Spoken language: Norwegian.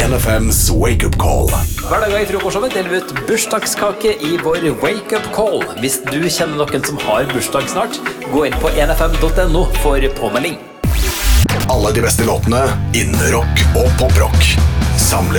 NFMs Wake Up Call. Hver dag i frokostshowet deler vi ut bursdagskake i vår Wake Up Call. Hvis du kjenner noen som har bursdag snart, gå inn på nfm.no for påmelding. Alle de beste låtene innen rock og poprock samlet